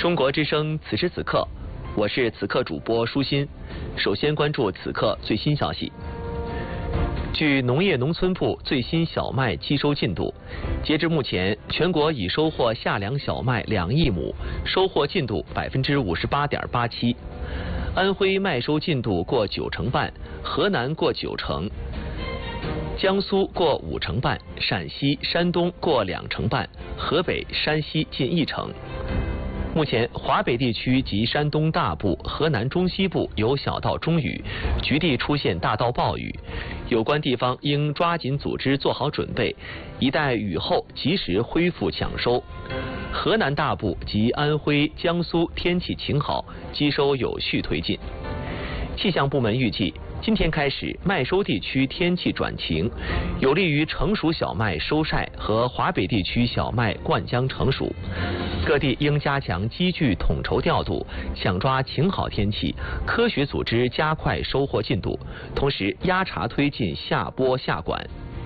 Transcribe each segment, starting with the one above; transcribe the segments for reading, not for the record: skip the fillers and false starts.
中国之声此时此刻，我是此刻主播舒心。首先关注此刻最新消息。据农业农村部最新小麦机收进度，截至目前，全国已收获夏粮小麦2亿亩，收获进度58.87%。安徽麦收进度过9成半，河南过9成，江苏过5成半，陕西、山东过2成半，河北、山西近1成。目前，华北地区及山东大部、河南中西部有小到中雨，局地出现大到暴雨，有关地方应抓紧组织做好准备，一待雨后及时恢复抢收。河南大部及安徽、江苏天气晴好，机收有序推进。气象部门预计，今天开始麦收地区天气转晴，有利于成熟小麦收晒和华北地区小麦灌浆成熟。各地应加强机具统筹调度，抢抓晴好天气，科学组织加快收获进度，同时压茶推进下播下管。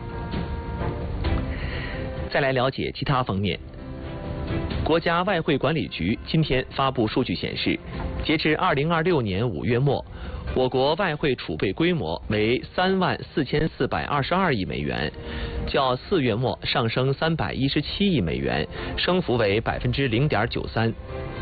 再来了解其他方面。国家外汇管理局今天发布数据显示，截至2026年5月末，我国外汇储备规模为34422亿美元，较4月末上升317亿美元，升幅为0.93%。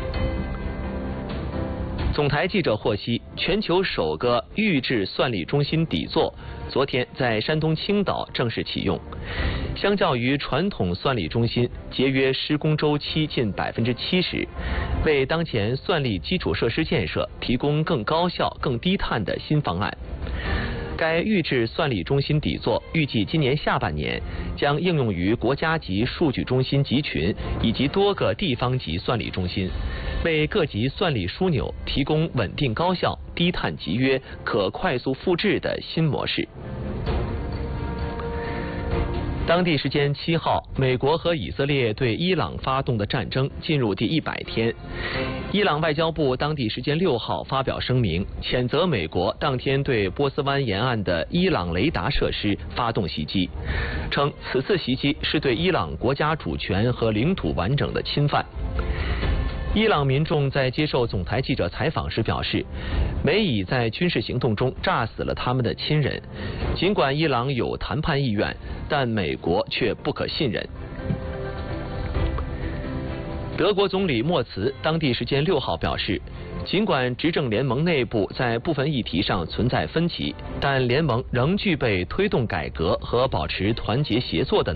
总台记者获悉，全球首个预制算力中心底座昨天在山东青岛正式启用。相较于传统算力中心，节约施工周期近70%，为当前算力基础设施建设提供更高效、更低碳的新方案。该预制算力中心底座预计今年下半年将应用于国家级数据中心集群以及多个地方级算力中心，为各级算力枢纽提供稳定高效、低碳集约、可快速复制的新模式。当地时间7号，美国和以色列对伊朗发动的战争进入第100天。伊朗外交部当地时间6号发表声明，谴责美国当天对波斯湾沿岸的伊朗雷达设施发动袭击，称此次袭击是对伊朗国家主权和领土完整的侵犯。伊朗民众在接受总台记者采访时表示，美以在军事行动中炸死了他们的亲人。尽管伊朗有谈判意愿，但美国却不可信任。德国总理默茨当地时间6号表示，尽管执政联盟内部在部分议题上存在分歧，但联盟仍具备推动改革和保持团结协作的